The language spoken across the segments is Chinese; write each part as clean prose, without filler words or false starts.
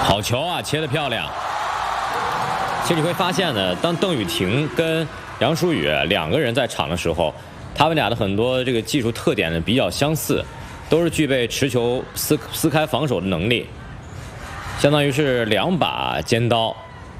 好球啊，切得漂亮。其实你会发现呢，当邓雨婷跟杨舒雨两个人在场的时候，他们俩的很多这个技术特点呢比较相似，都是具备持球撕开防守的能力，相当于是两把尖刀。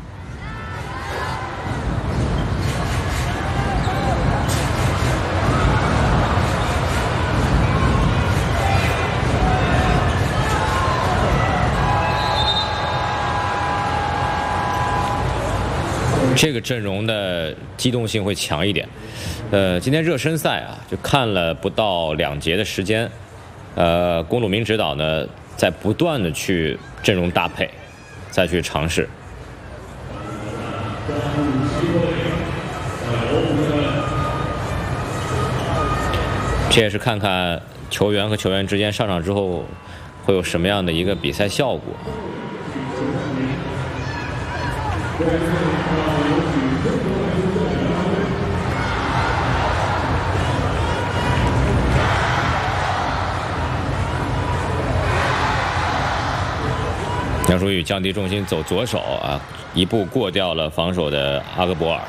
这个阵容的机动性会强一点。今天热身赛啊，就看了不到2节的时间。龚鲁明指导呢，在不断的去阵容搭配，再去尝试。这也是看看球员和球员之间上场之后会有什么样的一个比赛效果。杨舒雨降低重心走左手啊，一步过掉了防守的阿格博尔。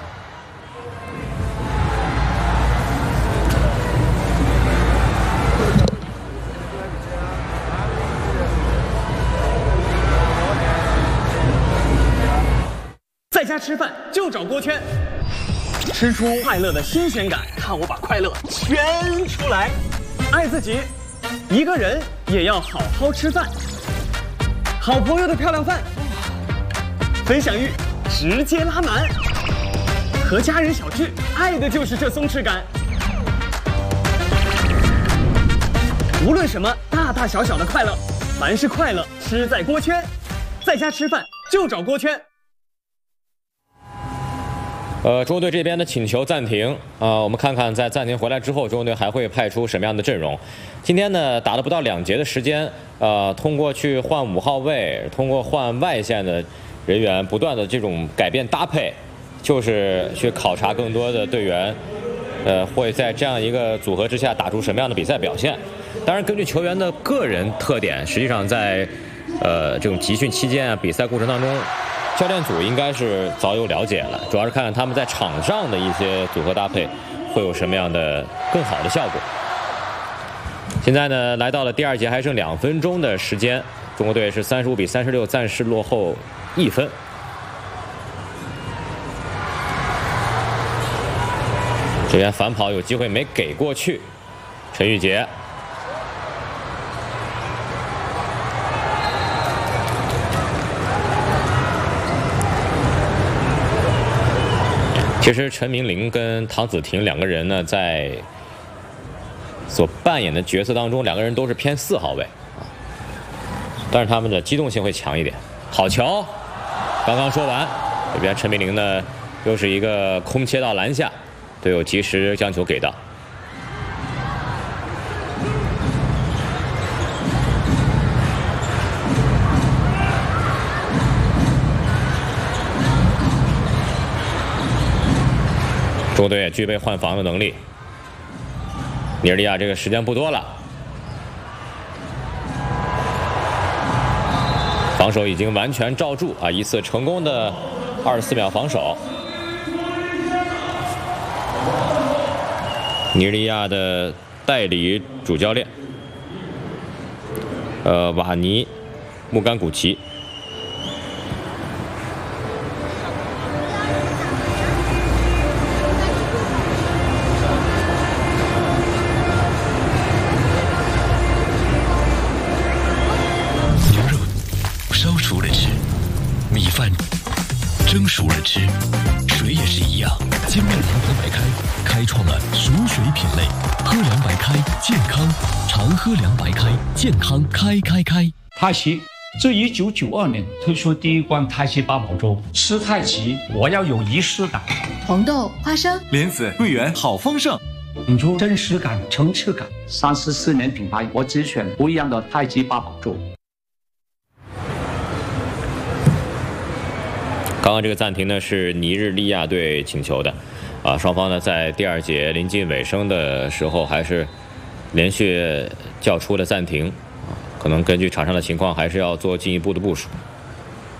在家吃饭就找锅圈，吃出快乐的新鲜感，看我把快乐圈出来。爱自己，一个人也要好好吃饭。好朋友的漂亮饭，分享欲直接拉满。和家人小聚，爱的就是这松弛感。无论什么大大小小的快乐，凡是快乐吃在锅圈。在家吃饭就找锅圈。 中国队这边的请求暂停我们看看在暂停回来之后，中国队还会派出什么样的阵容？今天呢，打了不到2节的时间，通过去换5号位，通过换外线的人员，不断的这种改变搭配，就是去考察更多的队员，会在这样一个组合之下打出什么样的比赛表现。当然，根据球员的个人特点，实际上在这种集训期间啊，比赛过程当中。教练组应该是早有了解了，主要是看看他们在场上的一些组合搭配会有什么样的更好的效果。现在呢，来到了第2节，还剩2分钟的时间，中国队是35比36，暂时落后1分。这边反跑有机会没给过去，陈玉杰。其实陈明玲跟唐子婷两个人呢，在所扮演的角色当中，两个人都是偏4号位啊，但是他们的机动性会强一点。好球！刚刚说完，这边陈明玲呢又是一个空切到篮下，队友及时将球给到。中国队也具备换防的能力。尼日利亚这个时间不多了，防守已经完全罩住啊！一次成功的24秒防守。尼日利亚的代理主教练，瓦尼穆甘古奇。 蒸熟了吃，水也是一样。精酿长河白开开创了熟水品类，喝凉白开健康，常喝凉白开健康开。 太极自1992年推出第一罐太极八宝粥，吃太极我要有仪式感。 红豆、花生、 莲子、桂圆，好丰盛， 引出真实感、层次感。34年品牌，我只选不一样的太极八宝粥。 刚刚这个暂停呢是尼日利亚队请求的，双方呢在第2节临近尾声的时候还是连续叫出了暂停，可能根据场上的情况还是要做进一步的部署。